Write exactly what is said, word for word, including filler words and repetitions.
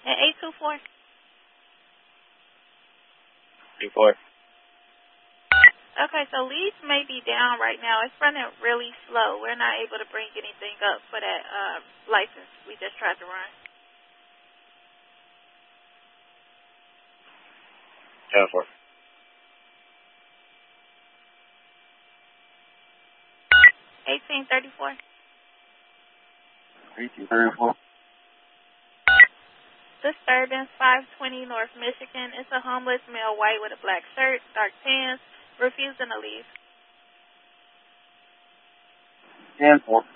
And eight two four. Two four. Okay, so leads may be down right now. It's running really slow. We're not able to bring anything up for that uh, license we just tried to run. Ten four. Eighteen thirty four. Eighteen thirty four. Disturbance five twenty North Michigan. It's a homeless male, white with a black shirt, dark pants, refusing to leave. Ten four.